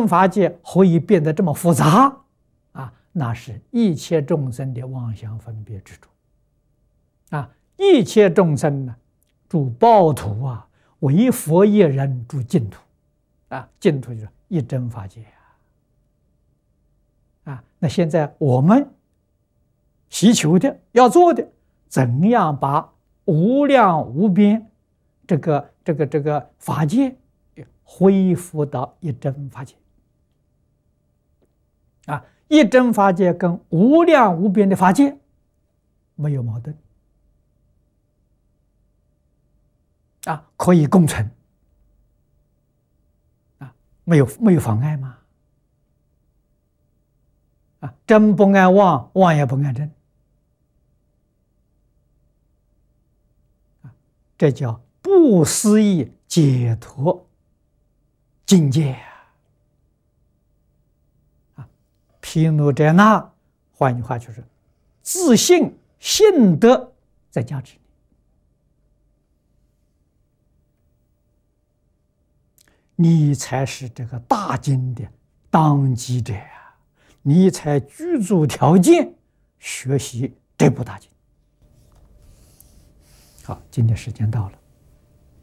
真法界何以变得这么复杂啊？那是一切众生的妄想分别执着啊！一切众生呢，住报土啊，唯佛一人住净土啊，净土就是一真法界啊！那现在我们祈求的、要做的，怎样把无量无边这个法界恢复到一真法界啊？一真法界跟无量无边的法界没有矛盾啊，可以共存啊，没有妨碍吗？啊，真不爱妄，妄也不爱真啊，这叫不思议解脱境界啊！毗卢遮那，换句话就是自信信德在加持你才是这个大经的当机者啊！你才具足条件学习这部大经。好，今天时间到了。